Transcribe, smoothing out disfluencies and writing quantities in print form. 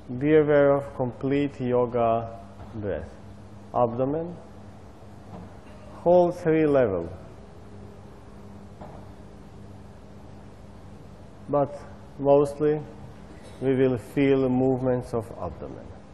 be aware of complete yoga breath. Abdomen, whole 3 level. But mostly we will feel movements of abdomen.